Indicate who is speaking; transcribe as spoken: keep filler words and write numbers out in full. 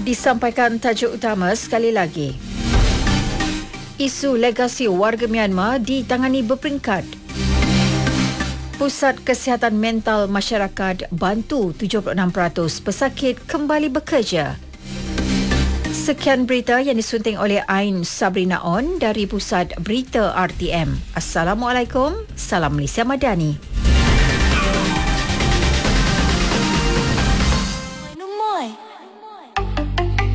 Speaker 1: Disampaikan tajuk utama sekali lagi. Isu legasi warga Myanmar ditangani berperingkat. Pusat Kesihatan Mental Masyarakat bantu tujuh puluh enam peratus pesakit kembali bekerja. Sekian berita yang disunting oleh Ain Sabrina On dari Pusat Berita R T M. Assalamualaikum, salam Malaysia Madani.